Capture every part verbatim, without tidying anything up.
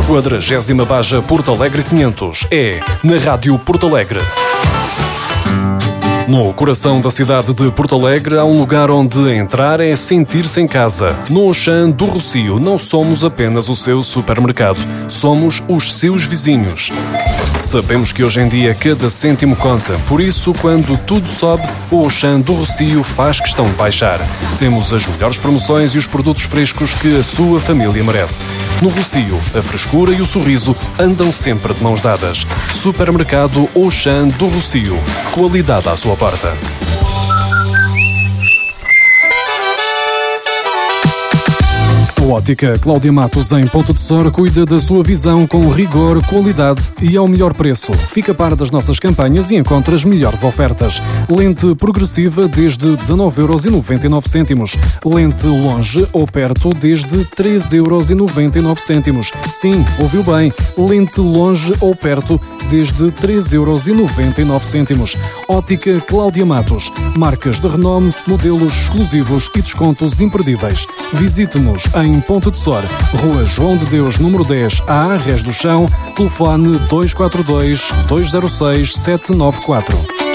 quadragésima Baja Porto Alegre quinhentos. É na Rádio Porto Alegre. No coração da cidade de Porto Alegre há um lugar onde entrar é sentir-se em casa. No Auchan do Rossio não somos apenas o seu supermercado, somos os seus vizinhos. Sabemos que hoje em dia cada cêntimo conta, por isso quando tudo sobe, o Auchan do Rossio faz questão de baixar. Temos as melhores promoções e os produtos frescos que a sua família merece. No Rossio, a frescura e o sorriso andam sempre de mãos dadas. Supermercado Auchan do Rossio. Qualidade à sua porta. A Ótica Cláudia Matos em Ponta de Sor cuida da sua visão com rigor, qualidade e ao melhor preço. Fica a par das nossas campanhas e encontra as melhores ofertas. Lente progressiva desde dezanove euros e noventa e nove cêntimos. Lente longe ou perto desde treze euros e noventa e nove cêntimos. Sim, ouviu bem. Lente longe ou perto desde treze euros e noventa e nove cêntimos. Ótica Cláudia Matos. Marcas de renome, modelos exclusivos e descontos imperdíveis. Visite-nos em Ponta de Sor, Rua João de Deus, número dez, A, Rés do Chão, telefone dois quatro dois, dois zero seis, sete nove quatro.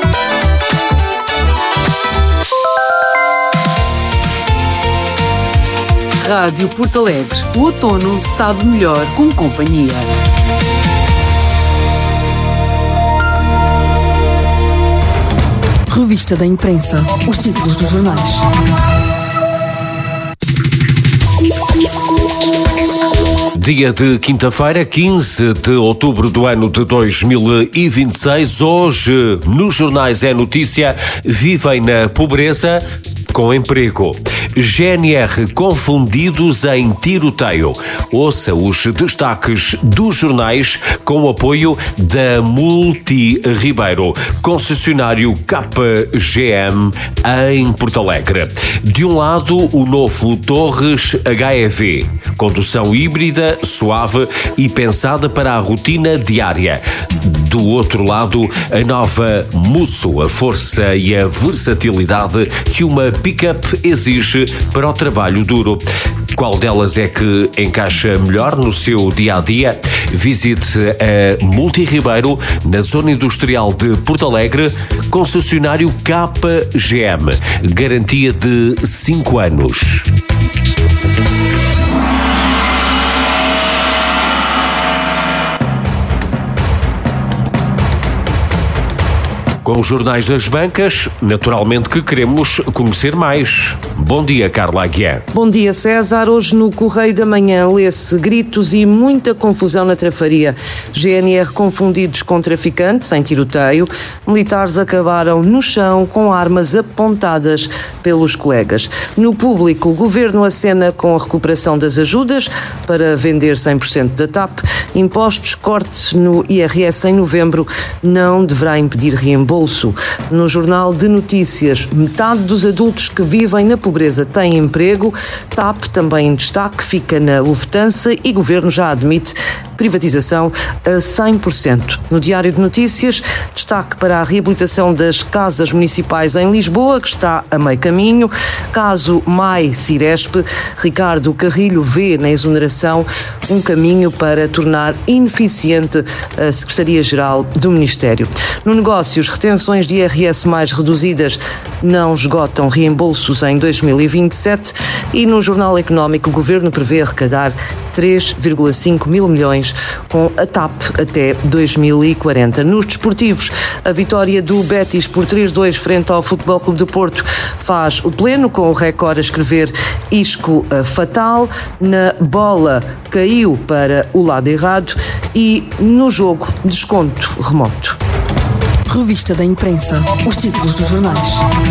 Rádio Porto Alegre. O outono sabe melhor com companhia. Revista da Imprensa. Os títulos dos jornais. Dia de quinta-feira, quinze de outubro do ano de dois mil e vinte e seis. Hoje, nos jornais é notícia: vivem na pobreza com emprego. G N R confundidos em tiroteio. Ouça os destaques dos jornais com o apoio da Multi Ribeiro, concessionário K G M em Porto Alegre. De um lado, o novo Torres H E V, condução híbrida, suave e pensada para a rotina diária. Do outro lado, a nova Musso, a força e a versatilidade que uma pick-up exige para o trabalho duro. Qual delas é que encaixa melhor no seu dia-a-dia? Visite a Multi Ribeiro, na Zona Industrial de Porto Alegre, concessionário K G M. Garantia de cinco anos. Com os jornais das bancas, naturalmente que queremos conhecer mais. Bom dia, Carla Aguiar. Bom dia, César. Hoje no Correio da Manhã lê-se gritos e muita confusão na Trafaria. G N R confundidos com traficantes em tiroteio. Militares acabaram no chão com armas apontadas pelos colegas. No Público, o Governo acena com a recuperação das ajudas para vender cem por cento da T A P. Impostos, cortes no I R S em novembro não deverá impedir reembolso. No Jornal de Notícias, metade dos adultos que vivem na pobreza têm emprego. T A P também em destaque, fica na Lufthansa e Governo já admite privatização a cem por cento. No Diário de Notícias, destaque para a reabilitação das casas municipais em Lisboa, que está a meio caminho. Caso Mai-Ciresp, Ricardo Carrilho vê na exoneração um caminho para tornar ineficiente a Secretaria-Geral do Ministério. No Negócios, retenções de I R S mais reduzidas não esgotam reembolsos em dois mil e vinte e sete e no Jornal Económico o Governo prevê arrecadar três vírgula cinco mil milhões com a T A P até dois mil e quarenta. Nos desportivos, a vitória do Betis por três a dois frente ao Futebol Clube de Porto faz o pleno, com o recorde a escrever Isco fatal. Na bola caiu para o lado errado e no jogo desconto remoto. Revista da Imprensa. Os títulos dos jornais.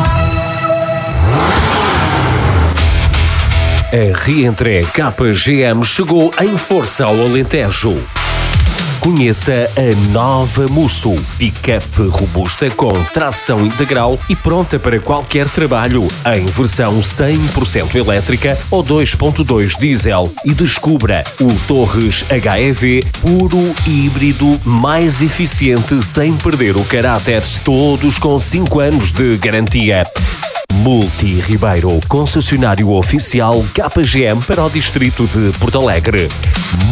A reentrée K G M chegou em força ao Alentejo. Conheça a nova Musso, pick-up robusta com tração integral e pronta para qualquer trabalho, em versão cem por cento elétrica ou dois ponto dois diesel. E descubra o Torres H E V, puro híbrido, mais eficiente sem perder o caráter, todos com cinco anos de garantia. Multi Ribeiro, concessionário oficial K G M para o distrito de Porto Alegre.